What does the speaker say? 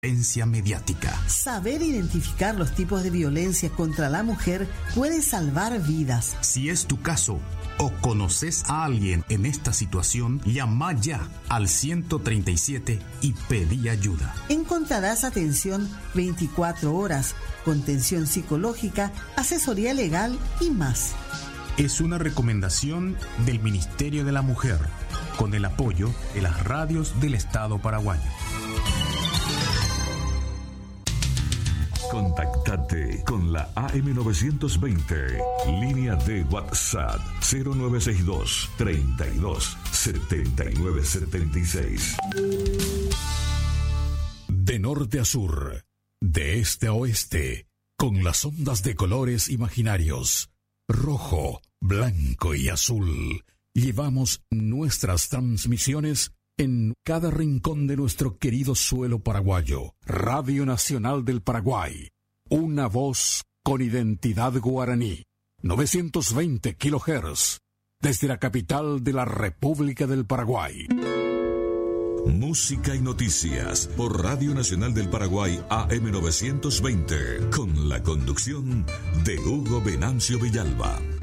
Violencia mediática. Saber identificar los tipos de violencia contra la mujer puede salvar vidas. Si es tu caso o conoces a alguien en esta situación, llama ya al 137 y pedí ayuda. Encontrarás atención 24 horas, contención psicológica, asesoría legal y más. Es una recomendación del Ministerio de la Mujer, con el apoyo de las radios del Estado paraguayo. Contactate con la AM920, línea de WhatsApp 0962 32 79 76. De norte a sur, de este a oeste, con las ondas de colores imaginarios, rojo, blanco y azul, llevamos nuestras transmisiones en cada rincón de nuestro querido suelo paraguayo. Radio Nacional del Paraguay, una voz con identidad guaraní. 920 kHz, desde la capital de la República del Paraguay. Música y noticias por Radio Nacional del Paraguay AM920, con la conducción de Hugo Venancio Villalba.